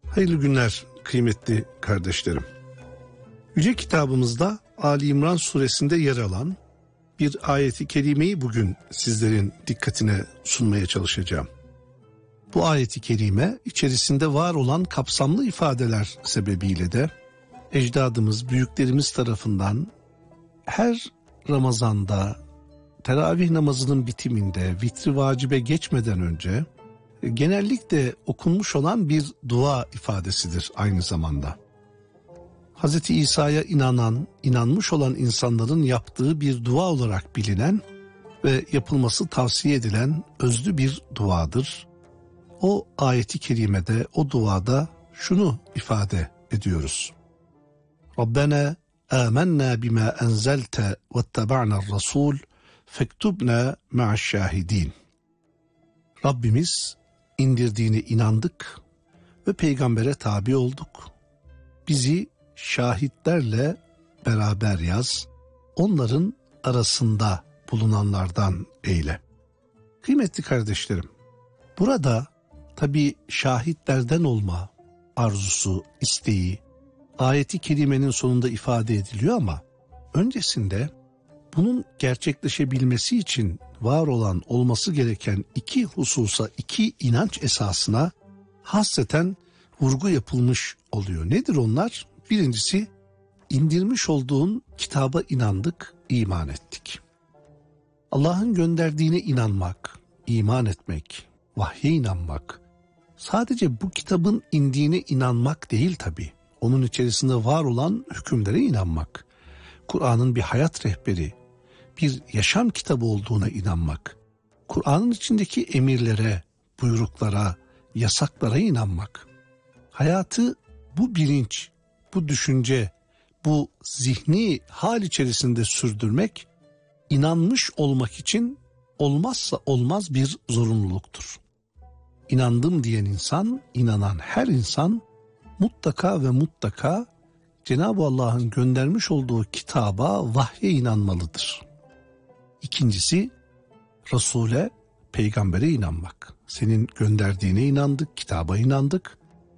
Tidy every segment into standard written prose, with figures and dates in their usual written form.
Hayırlı günler kıymetli kardeşlerim. Yüce kitabımızda Ali İmran suresinde yer alan bir ayeti kerimeyi bugün sizlerin dikkatine sunmaya çalışacağım. Bu ayeti kerime içerisinde var olan kapsamlı ifadeler sebebiyle de ecdadımız, büyüklerimiz tarafından her Ramazan'da teravih namazının bitiminde vitri vacibe geçmeden önce genellikle okunmuş olan bir dua ifadesidir aynı zamanda. Hz. İsa'ya inanmış olan insanların yaptığı bir dua olarak bilinen ve yapılması tavsiye edilen özlü bir duadır. O ayeti kerimede, o duada şunu ifade ediyoruz. Rabbena amennâ bimâ enzelte vettebe'nâ'r rasûl fektubnâ ma'aş-şâhidîn. Rabbimiz indirdiğine inandık ve peygambere tabi olduk. Bizi şahitlerle beraber yaz, onların arasında bulunanlardan eyle. Kıymetli kardeşlerim, burada tabii şahitlerden olma arzusu, isteği ayeti kerimenin sonunda ifade ediliyor ama öncesinde bunun gerçekleşebilmesi için var olan, olması gereken iki hususa, iki inanç esasına hasreten vurgu yapılmış oluyor. Nedir onlar? Birincisi, indirmiş olduğun kitaba inandık, iman ettik. Allah'ın gönderdiğine inanmak, iman etmek, vahye inanmak, sadece bu kitabın indiğine inanmak değil tabii. Onun içerisinde var olan hükümlere inanmak, Kur'an'ın bir hayat rehberi, bir yaşam kitabı olduğuna inanmak, Kur'an'ın içindeki emirlere, buyruklara, yasaklara inanmak, hayatı bu bilinç, bu düşünce, bu zihni hal içerisinde sürdürmek, inanmış olmak için olmazsa olmaz bir zorunluluktur. İnandım diyen insan, inanan her insan mutlaka ve mutlaka Cenab-ı Allah'ın göndermiş olduğu kitaba, vahye inanmalıdır. İkincisi, Resul'e, peygambere inanmak. Senin gönderdiğine inandık, kitaba inandık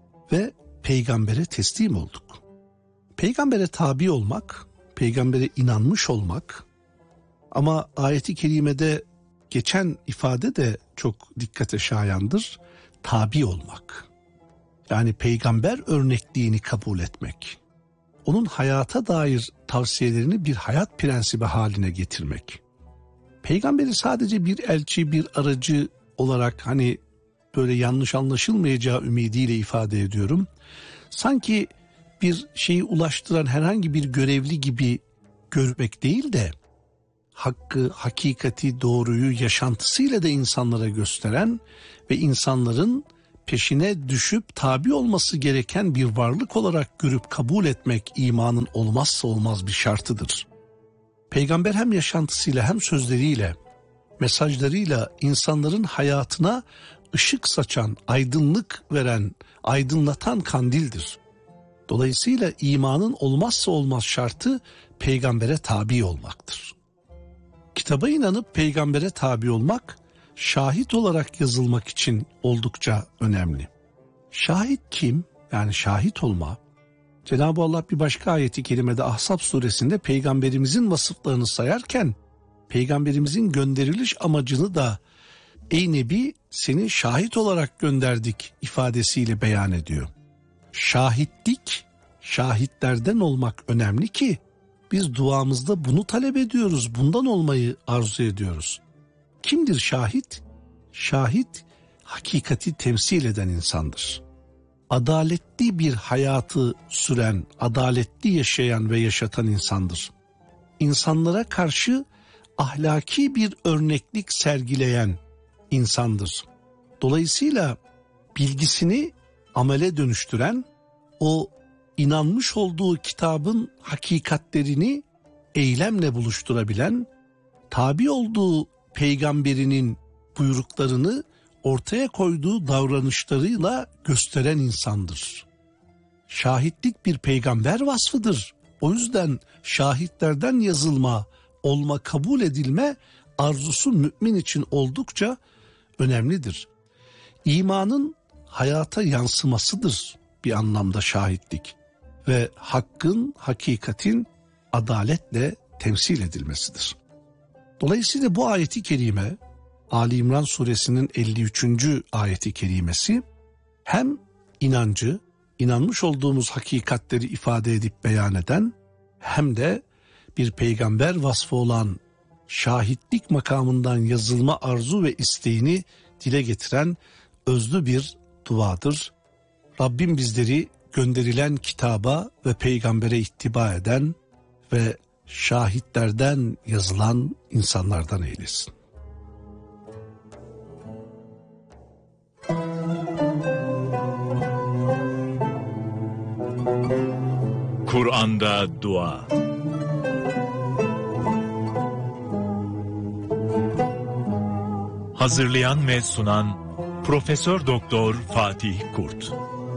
ve peygambere teslim olduk. Peygambere tabi olmak, peygambere inanmış olmak, ama ayeti kerimede geçen ifade de çok dikkate şayandır, tabi olmak. Yani peygamber örnekliğini kabul etmek, onun hayata dair tavsiyelerini bir hayat prensibi haline getirmek. Peygamberi sadece bir elçi, bir aracı olarak hani böyle yanlış anlaşılmayacağı ümidiyle ifade ediyorum. Sanki bir şeyi ulaştıran herhangi bir görevli gibi görmek değil de hakkı, hakikati, doğruyu yaşantısıyla da insanlara gösteren ve insanların peşine düşüp tabi olması gereken bir varlık olarak görüp kabul etmek imanın olmazsa olmaz bir şartıdır. Peygamber hem yaşantısıyla hem sözleriyle, mesajlarıyla insanların hayatına ışık saçan, aydınlık veren, aydınlatan kandildir. Dolayısıyla imanın olmazsa olmaz şartı peygambere tabi olmaktır. Kitaba inanıp peygambere tabi olmak, şahit olarak yazılmak için oldukça önemli. Şahit kim? Yani şahit olma. Cenab-ı Allah bir başka ayeti kerimede Ahzab suresinde peygamberimizin vasıflarını sayarken peygamberimizin gönderiliş amacını da ey Nebi seni şahit olarak gönderdik ifadesiyle beyan ediyor. Şahitlik, şahitlerden olmak önemli ki biz duamızda bunu talep ediyoruz, bundan olmayı arzu ediyoruz. Kimdir şahit? Şahit, hakikati temsil eden insandır. Adaletli bir hayatı süren, adaletli yaşayan ve yaşatan insandır. İnsanlara karşı ahlaki bir örneklik sergileyen insandır. Dolayısıyla bilgisini amele dönüştüren, o inanmış olduğu kitabın hakikatlerini eylemle buluşturabilen, tabi olduğu peygamberinin buyruklarını ortaya koyduğu davranışlarıyla gösteren insandır. Şahitlik bir peygamber vasfıdır. O yüzden şahitlerden yazılma, olma, kabul edilme arzusu mümin için oldukça önemlidir. İmanın hayata yansımasıdır. bir anlamda şahitlik ve hakkın, hakikatin adaletle temsil edilmesidir. Dolayısıyla bu ayeti kerime, Ali İmran suresinin 53. ayeti kerimesi hem inancı, inanmış olduğumuz hakikatleri ifade edip beyan eden, hem de bir peygamber vasfı olan şahitlik makamından yazılma arzu ve isteğini dile getiren özlü bir duadır. Rabbim bizleri gönderilen kitaba ve peygambere ittiba eden ve şahitlerden yazılan insanlardan eylesin. Kur'an'da dua. Hazırlayan ve sunan Profesör Doktor Fatih Kurt.